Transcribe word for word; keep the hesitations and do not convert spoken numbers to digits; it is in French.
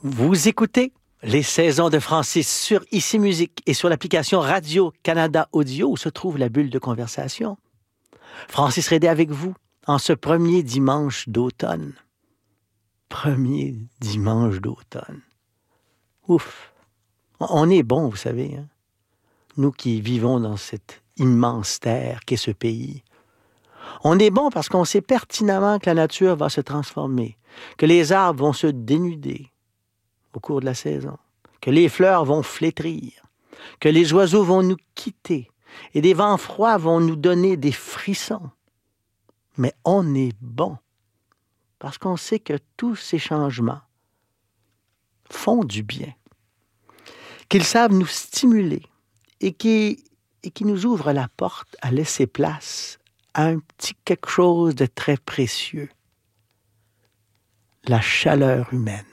Vous écoutez les saisons de Francis sur Ici Musique et sur l'application Radio-Canada Audio où se trouve la bulle de conversation. Francis Rédé avec vous en ce premier dimanche d'automne. Premier dimanche d'automne. Ouf! On est bon, vous savez, hein? Nous qui vivons dans cette immense terre qu'est ce pays. On est bon parce qu'on sait pertinemment que la nature va se transformer, que les arbres vont se dénuder au cours de la saison, que les fleurs vont flétrir, que les oiseaux vont nous quitter et des vents froids vont nous donner des frissons. Mais on est bon parce qu'on sait que tous ces changements font du bien, qu'ils savent nous stimuler et qui, et qui nous ouvrent la porte à laisser place à un petit quelque chose de très précieux, la chaleur humaine.